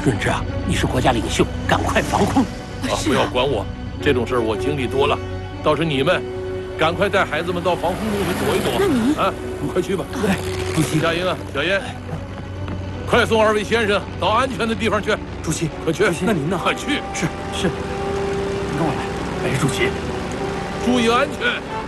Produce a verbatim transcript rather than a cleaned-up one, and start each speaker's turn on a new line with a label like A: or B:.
A: 润之啊，你是国家领袖，赶快防空。
B: 啊，不要管我，这种事儿我经历多了。倒是你们，赶快带孩子们到防空洞里躲一躲。
C: 那你
B: 啊，你快去吧。
A: 来，主席，
B: 夏英啊，小燕，快送二位先生到安全的地方去。
A: 主席，
B: 快去。
A: 主席，那您呢？
B: 快去。
A: 是是，跟我来。哎，主席，
B: 注意安全。